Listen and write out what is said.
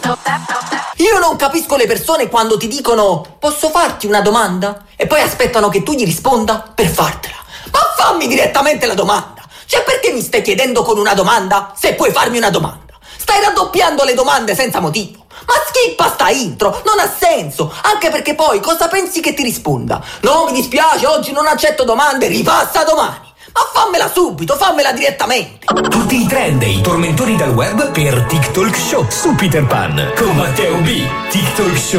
Io non capisco le persone quando ti dicono posso farti una domanda? E poi aspettano che tu gli risponda per fartela. Ma fammi direttamente la domanda! Cioè, perché mi stai chiedendo con una domanda se puoi farmi una domanda? Stai raddoppiando le domande senza motivo. Ma schippa sta intro, non ha senso. Anche perché poi cosa pensi che ti risponda? No, mi dispiace, oggi non accetto domande, ripassa domani. Ma fammela subito, fammela direttamente. Tutti i trend e i tormentori dal web per TikTok Show su Peter Pan con Matteo B. TikTok Show.